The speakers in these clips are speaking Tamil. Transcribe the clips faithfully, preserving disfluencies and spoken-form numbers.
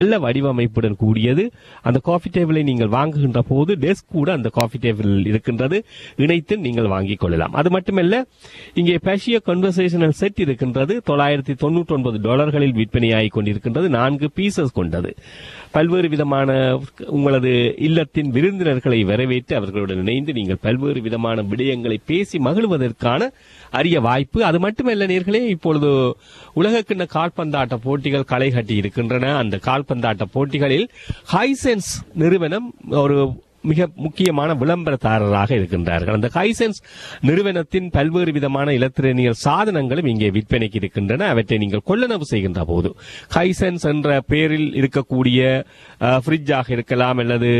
நல்ல வடிவமைப்புடன் கூடியது. அந்த காஃபி டேபிளை நீங்கள் வாங்குகின்ற போது டெஸ்க் கூட அந்த காஃபி டேபிள் இருக்கின்றது, இணைத்து நீங்கள் வாங்கிக் கொள்ளலாம். அது மட்டுமல்ல, இங்கே பேஷியோ கன்வர்சேஷனல் செட் இருக்கின்றது. தொள்ளாயிரத்தி தொண்ணூற்றி ஒன்பது டாலர்களில் விற்பனையாகிக் கொண்டிருக்கின்றது. நான்கு பீசஸ் கொண்டது. பல்வேறு விதமான உங்களது இல்லத்தின் விருந்தினர்களை வரவேற்று அவர்களுடன் இணைந்து நீங்கள் பல்வேறு விதமான விடயங்களை பேசி மகிழ்வதற்கான அரிய வாய்ப்பு. அது மட்டுமல்ல நேர்களே, இப்பொழுது உலகக்கிண்ண கால்பந்தாட்ட போட்டிகள் களை கட்டி இருக்கின்றன. அந்த கால்பந்தாட்ட போட்டிகளில் ஹைசென்ஸ் நிறுவனம் ஒரு மிக முக்கியமான விளம்பரதாரராக இருக்கின்றார்கள். அந்த ஹைசென்ஸ் நிறுவனத்தின் பல்வேறு விதமான இலத்திரனியல் சாதனங்களும் இங்கே விற்பனைக்கு இருக்கின்றன. அவற்றை நீங்கள் கொள்ளளவு செய்கின்ற போது ஹைசென்ஸ் என்ற பெயரில் இருக்கக்கூடிய ஃப்ரிட்ஜாக இருக்கலாம், அல்லது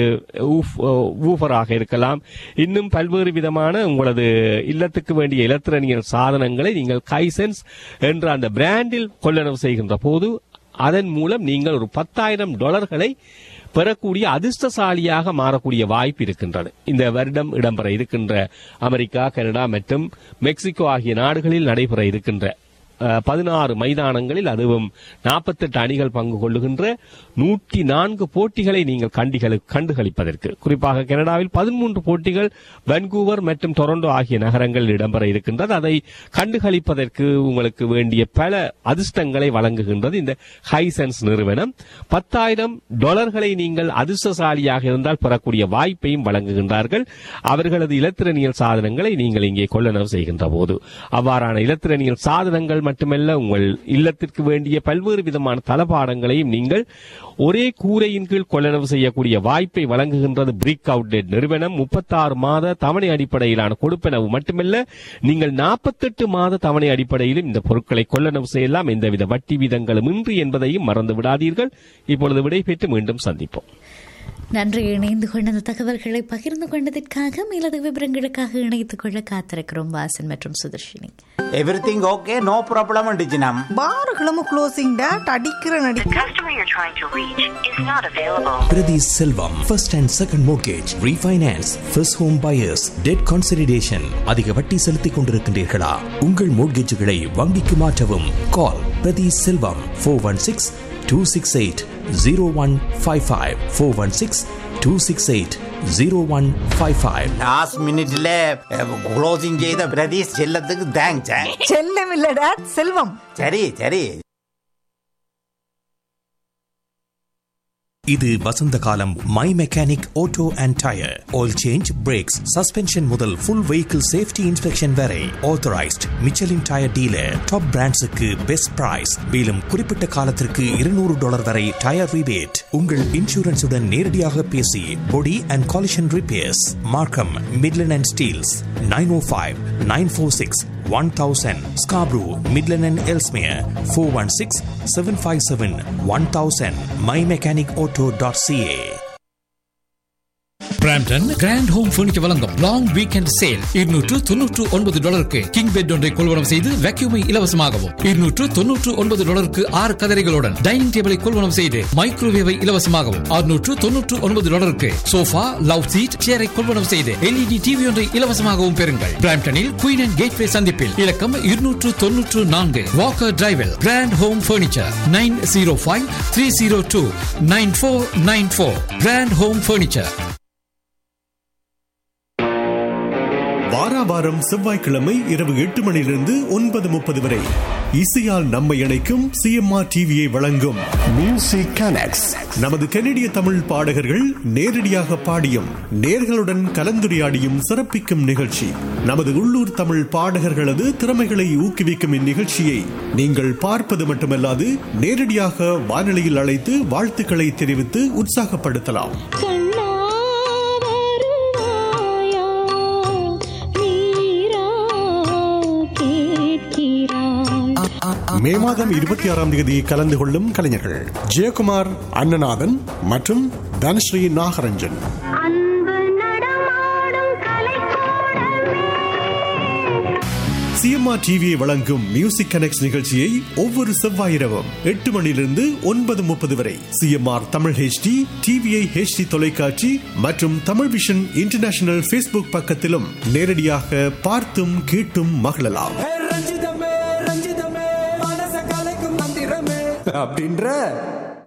ஊஃபராக இருக்கலாம், இன்னும் பல்வேறு விதமான உங்களது இல்லத்துக்கு வேண்டிய இலத்திரனியல் சாதனங்களை நீங்கள் ஹைசென்ஸ் என்ற அந்த பிராண்டில் கொள்ளளவு செய்கின்ற போது அதன் மூலம் நீங்கள் ஒரு பத்தாயிரம் டாலர்களை பெறக்கூடிய அதிர்ஷ்டசாலியாக மாறக்கூடிய வாய்ப்பு இருக்கின்றது. இந்த வருடம் இடம்பெற இருக்கின்ற அமெரிக்கா, கனடா மற்றும் மெக்சிகோ ஆகிய நாடுகளில் நடைபெற இருக்கின்ற பதினாறு மைதானங்களில், அதுவும் நாற்பத்தி எட்டு அணிகள் பங்கு கொள்ளுகின்ற நூற்றி நான்கு போட்டிகளை நீங்கள் கண்டுகளிப்பதற்கு, குறிப்பாக கனடாவில் பதிமூன்று போட்டிகள் வான்கூவர் மற்றும் டொரண்டோ ஆகிய நகரங்களில் இடம்பெற இருக்கின்றது. அதை கண்டுகளிப்பதற்கு உங்களுக்கு வேண்டிய பல அதிர்ஷ்டங்களை வழங்குகின்றது இந்த ஹைசென்ஸ் நிறுவனம். பத்தாயிரம் டாலர்களை நீங்கள் அதிர்ஷ்டசாலியாக இருந்தால் பெறக்கூடிய வாய்ப்பையும் வழங்குகின்றார்கள். அவர்களது இலத்திரனியல் சாதனங்களை நீங்கள் இங்கே கொள்ளளவு செய்கின்ற போது அவ்வாறான இலத்திரனியல் சாதனங்கள் மட்டுமல்ல, உங்கள் இல்லத்திற்கு வேண்டிய பல்வேறு விதமான தளபாடங்களையும் நீங்கள் ஒரே கூரையின் கீழ் கொள்ளளவு செய்யக்கூடிய வாய்ப்பை வழங்குகின்றது பிரிக் அவுட்லெட் நிறுவனம். முப்பத்தி ஆறு மாத தவணை அடிப்படையிலான கொடுப்பனவு மட்டுமல்ல, நீங்கள் நாற்பத்தி எட்டு மாத தவணை அடிப்படையிலும் இந்த பொருட்களை கொள்ளளவு செய்யலாம், எந்தவித வட்டி வீதங்களும் இன்றி என்பதையும் மறந்து விடாதீர்கள். இப்பொழுது விடைபெற்று மீண்டும் சந்திப்போம். நன்றி. இணைந்து கொண்ட அந்த தகவல்களை பகிர்ந்து கொண்டதற்காக மேலது விவரங்களுக்காக இணைத்துக் கொள்ள காத்திருக்கிறோம் வாசன் மற்றும் Sudharshini. Everything okay, no problem டிஜினம். பாருகளும் closing date அடிக்கிற நடி. The customer you're trying to reach is not available. Priti Selvam, first and second mortgage, refinance, first home buyers, debt consolidation. அதிக வட்டி செலுத்திக் கொண்டிருக்கின்றீர்களா? உங்கள் மோட்கேஜுகளை வங்கிக்கு மாற்றவும். கால் பிரதி செல்வம் four one six two six eight zero one five five four one six two six eight zero one five five. Last மினிட்ல க்ளோசிங் செய்த பிரதீஷ் செல்லத்துக்கு தேங்க்ஸ். செல்லம் இல்ல டேட், செல்வம். சரி சரி. இது வசந்த காலம். My mechanic auto and tyre oil change, breaks, suspension முதல் ஃபுல் வெஹிக்கிள் சேஃப்டி இன்ஸ்பெக்ஷன் வரை authorised Michelin tyre dealer. Top பிராண்ட்ஸுக்கு best price. மேலும் குறிப்பிட்ட காலத்திற்கு இருநூறு டாலர் வரை டயர் ரிபேட். உங்கள் இன்சூரன்ஸுடன் நேரடியாக பேசி பொடி அண்ட் காலிஷன் ரிப்பேர்ஸ். மார்க்கம், Midland and Steeles. Nine O five nine four six one thousand. Scarborough, Midland and Ellesmere four one six seven five seven one thousand. my mechanic auto dot c a. Brampton grand home furniture வழங்கும் லாங் வீக்கெண்ட் சேல். இருநூற்று தொன்னூற்று ஒன்பது டாலருக்கு கிங் பெட் ஒன்றை கொள்வனம் செய்து வேக்யூமை இலவசமாகவும், இருநூற்று தொன்னூற்று ஒன்பது டாலருக்கு ஆறு கதரைகளுடன் டைனிங் டேபிளை கொள்வனம் செய்து மைக்ரோவேவை இலவசமாகவும், அறுநூற்று தொன்னூற்று ஒன்பது டாலருக்கு சோஃபா, லவ் சீட், சேரை கொள்வனம் செய்து எல்இடி டிவி ஒன்றை இலவசமாகவும் பெறுங்கள். பிராம்டனில் குயின் அண்ட் கேட்வே சந்திப்பில் இலக்கம் இருநூற்று தொன்னூற்று நான்கு Walker டிரைவில் grand home furniture. Nine zero five three zero two nine four nine four. Grand home furniture. வாராவாரம் செவ்வாய்க்கிழமை இரவு எட்டு மணியிலிருந்து ஒன்பது முப்பது வரை இசையால் நம்மை இணைக்கும் சிஎம்ஆர் டிவியை வழங்கும் மியூசிக் கனெக்ட்ஸ். நமது கனடிய தமிழ் பாடகர்கள் நேரடியாக பாடியும் நேர்களுடன் கலந்துரையாடியும் சிறப்பிக்கும் நிகழ்ச்சி. நமது உள்ளூர் தமிழ் பாடகர்களது திறமைகளை ஊக்குவிக்கும் இந்நிகழ்ச்சியை நீங்கள் பார்ப்பது மட்டுமல்லாது நேரடியாக வானொலியில் அழைத்து வாழ்த்துக்களை தெரிவித்து உற்சாகப்படுத்தலாம். மே மாதம் இருபத்தி ஆறாம் தேதி கலந்து கொள்ளும் கலைஞர்கள் ஜெயக்குமார், அண்ணநாதன் மற்றும் தனஸ்ரீ நாகரஞ்சன். சிஎம்ஆர் டிவியை வழங்கும் மியூசிக் கனெக்ட்ஸ் நிகழ்ச்சியை ஒவ்வொரு செவ்வாய் இரவும் எட்டு மணியிலிருந்து ஒன்பது முப்பது வரை CMR Tamil HD, TVI HD தொலைக்காட்சி மற்றும் தமிழ் விஷன் இன்டர்நேஷனல் ஃபேஸ்புக் பக்கத்திலும் நேரடியாக பார்த்தும் கேட்டும் மகிழலாம். அப்படின்ற